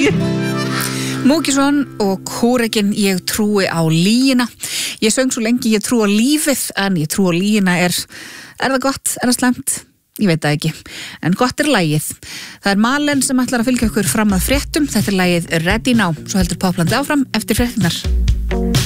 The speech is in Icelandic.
Múkisson og Kóregin Ég trúi á lygina. Ég söng svo lengi Ég trú á lífið, en Ég trú á lygina er það gott, er það slæmt? Ég veit það ekki, en gott er lagið. Það er Malen sem ætlar að fylgja okkur fram að fréttum. Þetta er lagið Ready Now, svo heldur Poplandi áfram eftir fréttinar.